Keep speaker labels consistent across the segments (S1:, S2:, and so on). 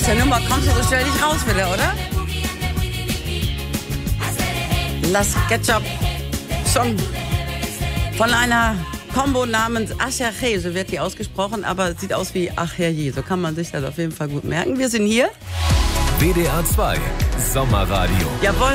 S1: der Nummer kommst du so schnell nicht raus wieder, oder? Las Ketchup Song von einer Combo namens Acherche, so wird die ausgesprochen, aber es sieht aus wie Acherje. So kann man sich das auf jeden Fall gut merken. Wir sind hier.
S2: WDR 2 Sommerradio.
S1: Jawohl.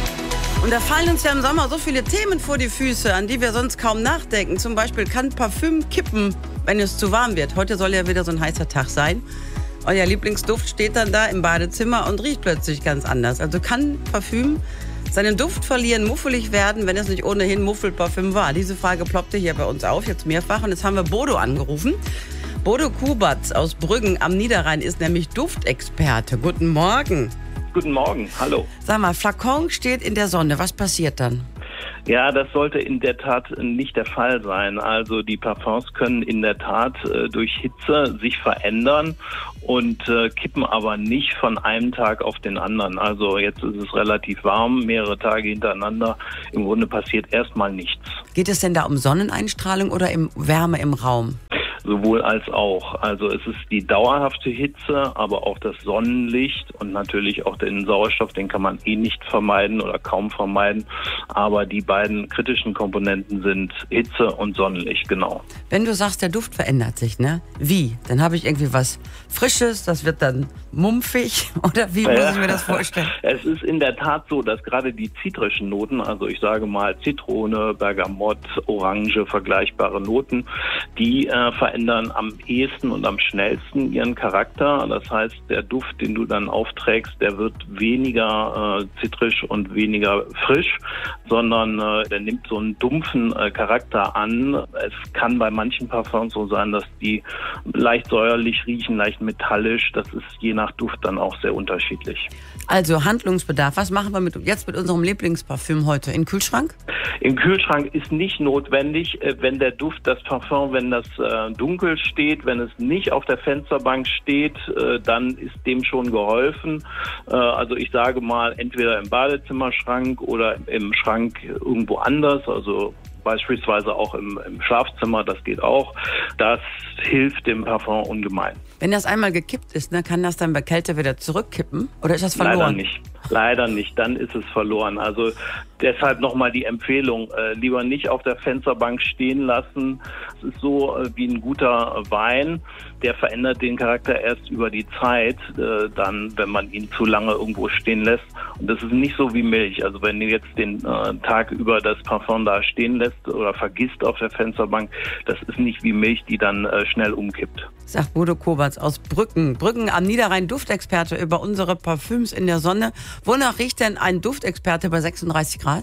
S1: Und da fallen uns ja im Sommer so viele Themen vor die Füße, an die wir sonst kaum nachdenken. Zum Beispiel kann Parfüm kippen, wenn es zu warm wird. Heute soll ja wieder so ein heißer Tag sein. Euer Lieblingsduft steht dann da im Badezimmer und riecht plötzlich ganz anders. Also kann Parfüm seinen Duft verlieren, muffelig werden, wenn es nicht ohnehin Muffelparfüm war? Diese Frage ploppte hier bei uns auf, jetzt mehrfach. Und jetzt haben wir Bodo angerufen. Bodo Kubatz aus Brüggen am Niederrhein ist nämlich Duftexperte. Guten Morgen.
S3: Guten Morgen, hallo.
S1: Sag mal, Flakon steht in der Sonne. Was passiert dann?
S3: Ja, das sollte in der Tat nicht der Fall sein. Also die Parfums können in der Tat durch Hitze sich verändern und kippen aber nicht von einem Tag auf den anderen. Also jetzt ist es relativ warm, mehrere Tage hintereinander. Im Grunde passiert erstmal nichts.
S1: Geht es denn da um Sonneneinstrahlung oder Wärme im Raum?
S3: Sowohl als auch. Also es ist die dauerhafte Hitze, aber auch das Sonnenlicht und natürlich auch den Sauerstoff, den kann man nicht vermeiden oder kaum vermeiden. Aber die beiden kritischen Komponenten sind Hitze und Sonnenlicht, genau.
S1: Wenn du sagst, der Duft verändert sich, ne? Wie? Dann habe ich irgendwie was Frisches, das wird dann mumpfig oder wie muss ich mir das vorstellen?
S3: Es ist in der Tat so, dass gerade die zitrischen Noten, also ich sage mal Zitrone, Bergamott, Orange, vergleichbare Noten, die verändern am ehesten und am schnellsten ihren Charakter. Das heißt, der Duft, den du dann aufträgst, der wird weniger zitrisch und weniger frisch, sondern der nimmt so einen dumpfen Charakter an. Es kann bei manchen Parfums so sein, dass die leicht säuerlich riechen, leicht metallisch. Das ist je nach Duft dann auch sehr unterschiedlich.
S1: Also Handlungsbedarf. Was machen wir jetzt mit unserem Lieblingsparfüm heute? In den Kühlschrank?
S3: Im Kühlschrank ist nicht notwendig, wenn der Duft, das Parfum, wenn das dunkel steht, wenn es nicht auf der Fensterbank steht, dann ist dem schon geholfen. Also ich sage mal, entweder im Badezimmerschrank oder im Schrank irgendwo anders, also beispielsweise auch im Schlafzimmer, das geht auch. Das hilft dem Parfum ungemein.
S1: Wenn das einmal gekippt ist, ne, kann das dann bei Kälte wieder zurückkippen? Oder ist das verloren?
S3: Leider nicht, dann ist es verloren. Also deshalb nochmal die Empfehlung, lieber nicht auf der Fensterbank stehen lassen. Es ist so wie ein guter Wein, der verändert den Charakter erst über die Zeit, dann, wenn man ihn zu lange irgendwo stehen lässt. Und das ist nicht so wie Milch. Also wenn du jetzt den Tag über das Parfum da stehen lässt oder vergisst auf der Fensterbank, das ist nicht wie Milch, die dann schnell umkippt.
S1: Sagt Bodo Kubatz aus Brüggen. Brüggen am Niederrhein, Duftexperte über unsere Parfüms in der Sonne. Wonach riecht denn ein Duftexperte bei 36 Grad?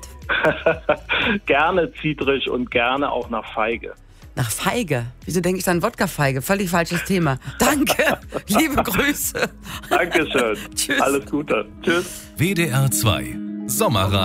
S3: Gerne zitrisch und gerne auch nach Feige.
S1: Nach Feige? Wieso denke ich dann Wodka-Feige? Völlig falsches Thema. Danke, liebe Grüße.
S3: Dankeschön.
S1: Tschüss.
S3: Alles Gute. Tschüss.
S2: WDR 2 Sommerradio.